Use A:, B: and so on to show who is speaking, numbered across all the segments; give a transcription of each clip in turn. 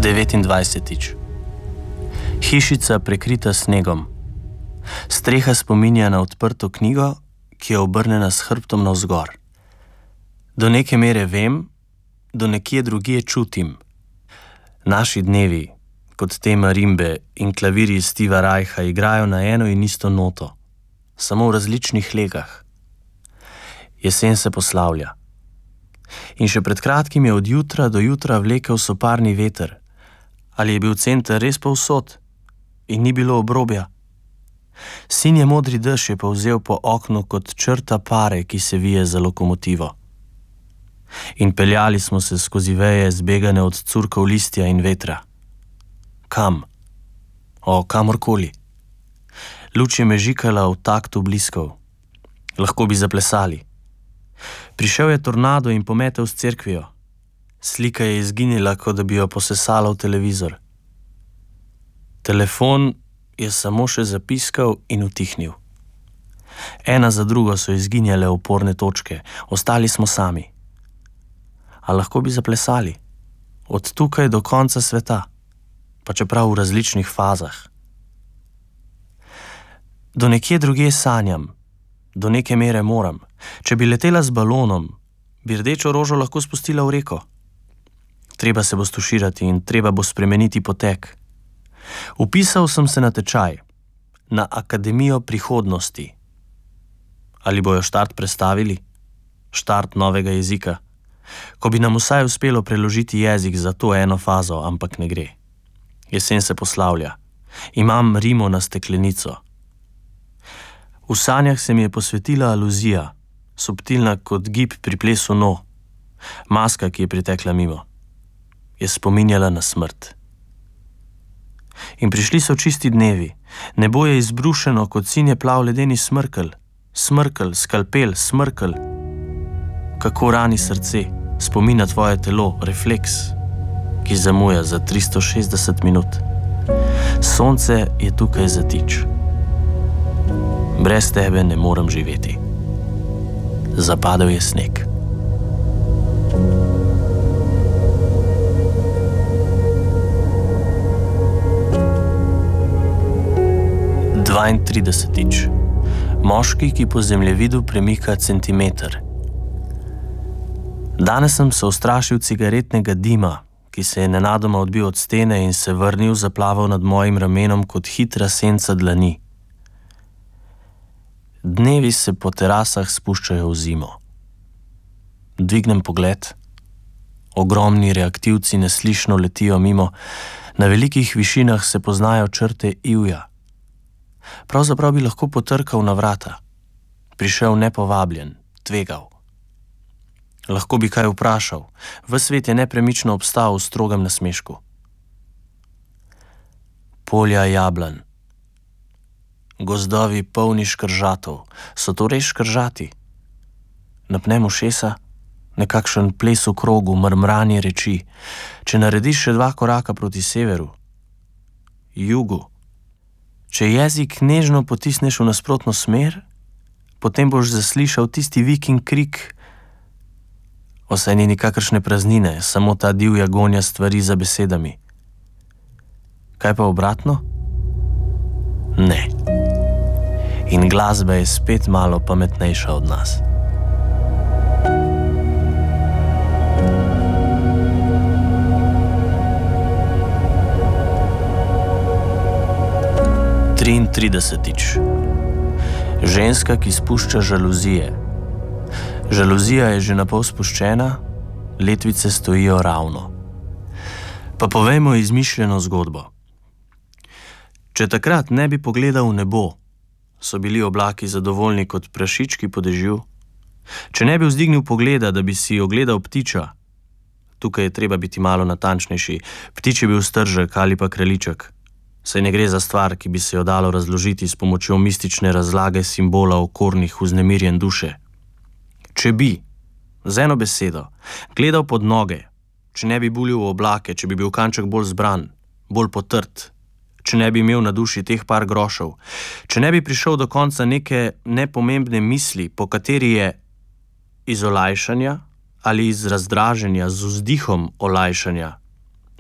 A: 29. Hišica prekrita snegom. Streha spominja na odprto knjigo, ki je obrnjena s hrbtom navzgor. Do neke mere vem, do nekje drugje čutim. Naši dnevi, kot te marimbe in klavirji Steva Reicha, igrajo na eno in isto noto, samo v različnih legah. Jesen se poslavlja. In še pred kratkim je od jutra do jutra vlekel soparni veter. Ali je bil center res povsod in ni bilo obrobja? Sinje modri dež je povzel po oknu kot črta pare, ki se vije za lokomotivo. In peljali smo se skozi veje, zbegane od curkov listja in vetra. Kam? O, kamorkoli. Luč je mežikala v taktu bliskov. Lahko bi zaplesali. Prišel je tornado in pometel s cerkvijo. Slika je izginila, kot da bi jo posesala v televizor. Telefon je samo še zapiskal in utihnil. Ena za drugo so izginjale oporne točke, ostali smo sami. A lahko bi zaplesali? Od tukaj do konca sveta, pa čeprav v različnih fazah. Do nekje drugje sanjam, do neke mere moram. Če bi letela z balonom, bi rdečo rožo lahko spustila v reko. Treba se bo stuširati in treba bo spremeniti potek. Vpisal sem se na tečaj, na Akademijo prihodnosti. Ali bojo štart prestavili? Štart novega jezika? Ko bi nam vsaj uspelo preložiti jezik za to eno fazo, ampak ne gre. Jesen se poslavlja. Imam rimo na steklenico. V sanjah se mi je posvetila aluzija, subtilna kot gib pri plesu no. Maska, ki je pritekla mimo, je spominjala na smrt. In prišli so čisti dnevi. Nebo je izbrušeno kot sinje plav ledeni smrkelj. Smrkelj, skalpel, smrkelj. Kako rani srce, spominja tvoje telo, refleks, ki zamuja za 360 minut. Sonce je tukaj zatič. Brez tebe ne morem živeti. Zapadel je sneg. Dvaintridesetič. Moški, ki po zemljevidu premika centimeter. Danes sem se ustrašil cigaretnega dima, ki se je nenadoma odbil od stene in se vrnil, zaplaval nad mojim ramenom kot hitra senca dlani. Dnevi se po terasah spuščajo v zimo. Dvignem pogled. Ogromni reaktivci neslišno letijo mimo, na velikih višinah se poznajo črte ivja. Pravzaprav bi lahko potrkal na vrata. Prišel nepovabljen, tvegal. Lahko bi kaj vprašal, ves svet je nepremično obstal v strogem nasmešku. Polja jablan. Gozdovi polni škržatov. So to res škržati? Napnem ušesa, nekakšen ples v krogu, mrmranje reči. Če narediš še 2 koraka proti severu, jugu, če jezik nežno potisneš v nasprotno smer, potem boš zaslišal tisti vik in krik. Saj ni nikakršne praznine, samo ta divja gonja stvari za besedami. Kaj pa obratno? Ne. In glasba je spet malo pametnejša od nas. Triintridesetič. Ženska, ki spušča žaluzije. Žaluzija je že napol spuščena, letvice stojijo ravno. Pa povejmo izmišljeno zgodbo. Če takrat ne bi pogledal v nebo, so bili oblaki zadovoljni kot prašički po dežju. Če ne bi vzdignil pogleda, da bi si ogledal ptiča, tukaj je treba biti malo natančnejši, ptič je bil stržek ali pa kraljiček, saj ne gre za stvar, ki bi se jo dalo razložiti s pomočjo mistične razlage simbola okornih vznemirjen duše. Če bi, z eno besedo, gledal pod noge, če ne bi bulil v oblake, če bi bil kanček bolj zbran, bolj potrt, če ne bi imel na duši teh par grošev, če ne bi prišel do konca neke nepomembne misli, po kateri je iz olajšanja ali iz razdraženja z vzdihom olajšanja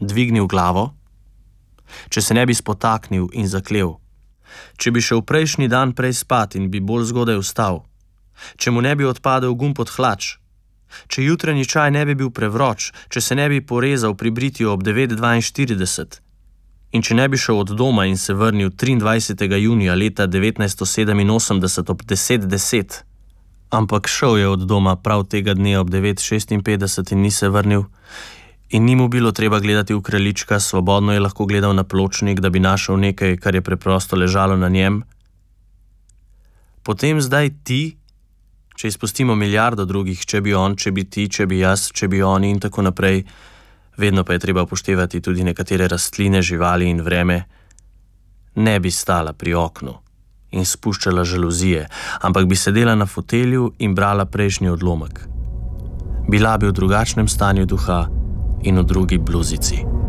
A: dvignil glavo, če se ne bi spotaknil in zaklel, če bi šel prejšnji dan prej spat in bi bolj zgodaj vstal, če mu ne bi odpadel gumb od hlač, če jutranji čaj ne bi bil prevroč, če se ne bi porezal pri britju ob 9:42 in če ne bi šel od doma in se vrnil 23. junija leta 1987 ob 10:10, ampak šel je od doma prav tega dne ob 9:56 in ni se vrnil in ni mu bilo treba gledati v kraljička, svobodno je lahko gledal na pločnik, da bi našel nekaj, kar je preprosto ležalo na njem. Potem zdaj ti, če izpustimo milijardo drugih, če bi on, če bi ti, če bi jaz, če bi oni in tako naprej, vedno pa je treba upoštevati tudi nekatere rastline, živali in vreme, ne bi stala pri oknu in spuščala žaluzije, ampak bi sedela na fotelju in brala prejšnji odlomek. Bila bi v drugačnem stanju duha in v drugi bluzici.